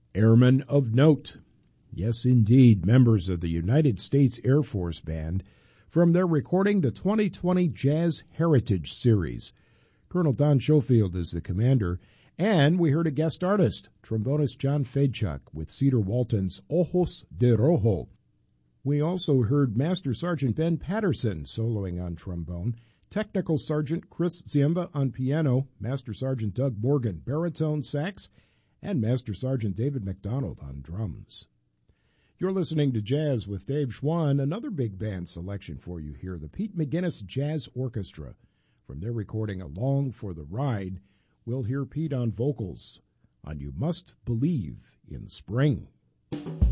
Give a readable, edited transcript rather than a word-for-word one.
Airmen of Note. Yes, indeed, members of the United States Air Force Band from their recording the 2020 Jazz Heritage Series. Colonel Don Schofield is the commander, and we heard a guest artist, trombonist John Fedchuk with Cedar Walton's Ojos de Rojo. We also heard Master Sergeant Ben Patterson soloing on trombone, Technical Sergeant Chris Ziemba on piano, Master Sergeant Doug Morgan baritone sax, and Master Sergeant David McDonald on drums. You're listening to Jazz with Dave Schwann, another big band selection for you here, the Pete McGinnis Jazz Orchestra. From their recording Along for the Ride, we'll hear Pete on vocals on You Must Believe in Spring.